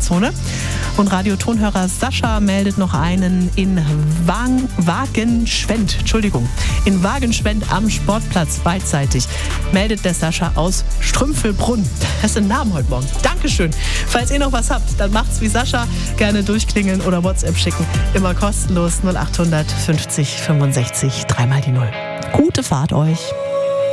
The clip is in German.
Fußgängerzone. Und Radiotonhörer Sascha meldet noch einen in Wagenschwend. In Wagenschwend am Sportplatz beidseitig. Meldet der Sascha aus Strümpfelbrunn. Das sind Namen heute Morgen. Dankeschön. Falls ihr noch was habt, dann macht's wie Sascha. Gerne durchklingeln oder WhatsApp schicken. Immer kostenlos 0800 50 65 3 mal die 0. Gute Fahrt euch.